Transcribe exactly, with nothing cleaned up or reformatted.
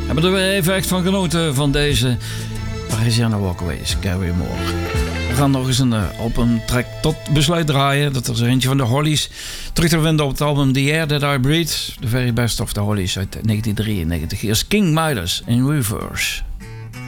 Hebben er weer even echt van genoten van deze Parisiana Walkaways, Gary Moore. We gaan nog eens een uh, albumtrack tot besluit draaien. Dat is er eentje van de Hollies. Terug te vinden op het album The Air That I Breathe. The Very Best of the Hollies uit negentien drieënnegentig. Hier is King Midas in Reverse.